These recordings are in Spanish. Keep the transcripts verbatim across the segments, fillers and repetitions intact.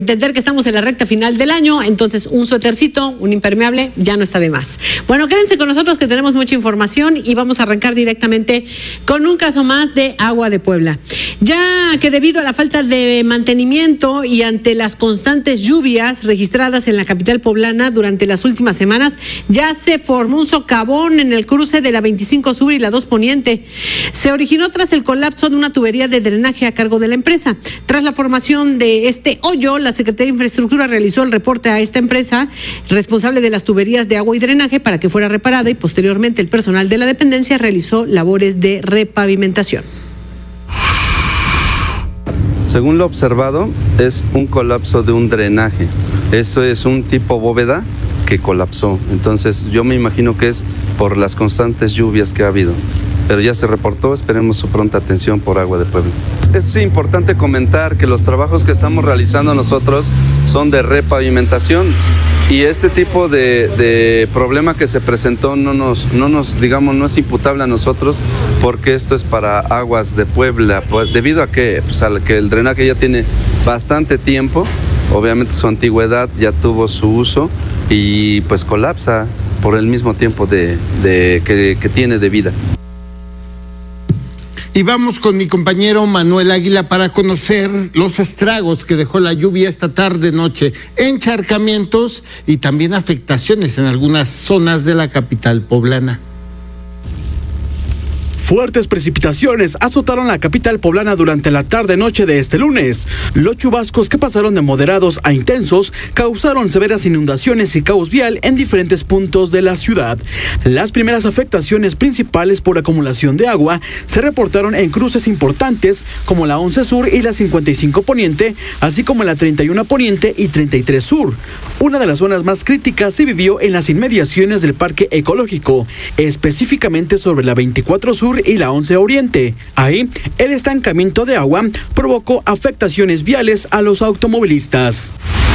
Entender que estamos en la recta final del año, entonces un suétercito, un impermeable, ya no está de más. Bueno, quédense con nosotros que tenemos mucha información y vamos a arrancar directamente con un caso más de Agua de Puebla. Ya que debido a la falta de mantenimiento y ante las constantes lluvias registradas en la capital poblana durante las últimas semanas, ya se formó un socavón en el cruce de la veinticinco Sur y la dos Poniente. Se originó tras el colapso de una tubería de drenaje a cargo de la empresa. Tras la formación de este hoyo, la Secretaría de Infraestructura realizó el reporte a esta empresa responsable de las tuberías de agua y drenaje para que fuera reparada y posteriormente el personal de la dependencia realizó labores de repavimentación. Según lo observado, es un colapso de un drenaje. Eso es un tipo bóveda que colapsó. Entonces yo me imagino que es por las constantes lluvias que ha habido. Pero ya se reportó, esperemos su pronta atención por Agua de Puebla. Es importante comentar que los trabajos que estamos realizando nosotros son de repavimentación y este tipo de, de problema que se presentó no nos, no nos, digamos, no es imputable a nosotros porque esto es para Aguas de Puebla, pues, debido a que, pues, a que el drenaje ya tiene bastante tiempo, obviamente su antigüedad ya tuvo su uso y pues colapsa por el mismo tiempo de, de, que, que tiene de vida. Y vamos con mi compañero Manuel Águila para conocer los estragos que dejó la lluvia esta tarde-noche, encharcamientos y también afectaciones en algunas zonas de la capital poblana. Fuertes precipitaciones azotaron la capital poblana durante la tarde-noche de este lunes. Los chubascos que pasaron de moderados a intensos causaron severas inundaciones y caos vial en diferentes puntos de la ciudad. Las primeras afectaciones principales por acumulación de agua se reportaron en cruces importantes como la once Sur y la cincuenta y cinco Poniente, así como la treinta y uno Poniente y treinta y tres Sur. Una de las zonas más críticas se vivió en las inmediaciones del Parque Ecológico, específicamente sobre la veinticuatro Sur y la once Oriente. Ahí, el estancamiento de agua provocó afectaciones viales a los automovilistas.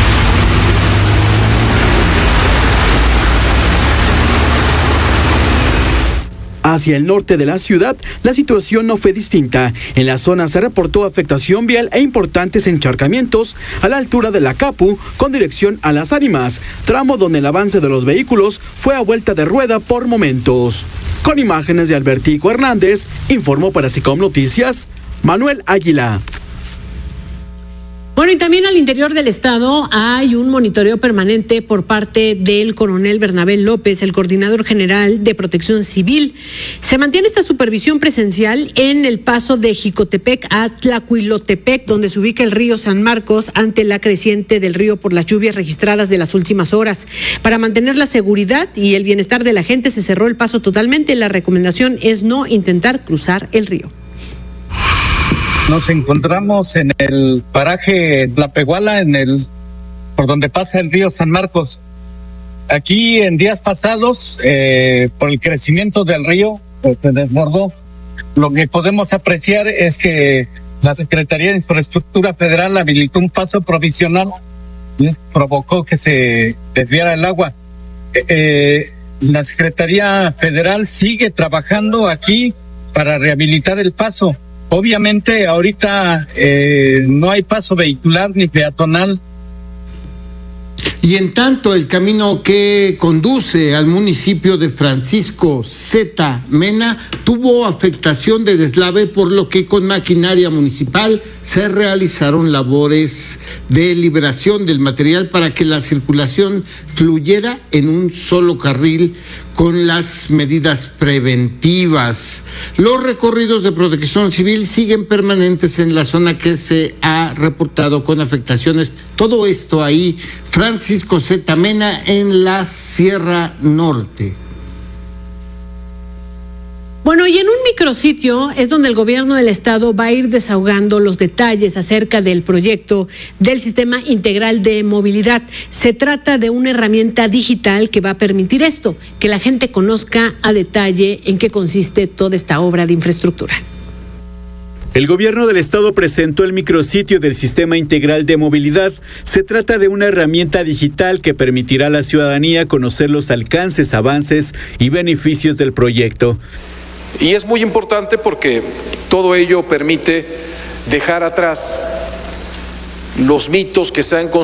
Hacia el norte de la ciudad, la situación no fue distinta. En la zona se reportó afectación vial e importantes encharcamientos a la altura de la Capu con dirección a Las Ánimas, tramo donde el avance de los vehículos fue a vuelta de rueda por momentos. Con imágenes de Albertico Hernández, informó para SICOM Noticias, Manuel Águila. Bueno, y también al interior del estado hay un monitoreo permanente por parte del coronel Bernabé López, el coordinador general de Protección Civil. Se mantiene esta supervisión presencial en el paso de Jicotepec a Tlacuilotepec, donde se ubica el río San Marcos ante la creciente del río por las lluvias registradas de las últimas horas. Para mantener la seguridad y el bienestar de la gente se cerró el paso totalmente. La recomendación es no intentar cruzar el río. Nos encontramos en el paraje Tlapehuala, en el por donde pasa el río San Marcos. Aquí en días pasados, eh, por el crecimiento del río, pues, se desbordó. Lo que podemos apreciar es que la Secretaría de Infraestructura Federal habilitó un paso provisional y provocó que se desviara el agua. Eh, la Secretaría Federal sigue trabajando aquí para rehabilitar el paso. Obviamente ahorita eh, no hay paso vehicular ni peatonal. Y en tanto, el camino que conduce al municipio de Francisco Zeta Mena tuvo afectación de deslave, por lo que con maquinaria municipal se realizaron labores de liberación del material para que la circulación fluyera en un solo carril con las medidas preventivas. Los recorridos de Protección Civil siguen permanentes en la zona que se ha reportado con afectaciones. Todo esto ahí, Francisco Zeta Mena, en la Sierra Norte. Bueno, y en un micrositio es donde el gobierno del estado va a ir desahogando los detalles acerca del proyecto del Sistema Integral de Movilidad. Se trata de una herramienta digital que va a permitir esto, que la gente conozca a detalle en qué consiste toda esta obra de infraestructura. El gobierno del estado presentó el micrositio del Sistema Integral de Movilidad. Se trata de una herramienta digital que permitirá a la ciudadanía conocer los alcances, avances y beneficios del proyecto. Y es muy importante porque todo ello permite dejar atrás los mitos que se han construido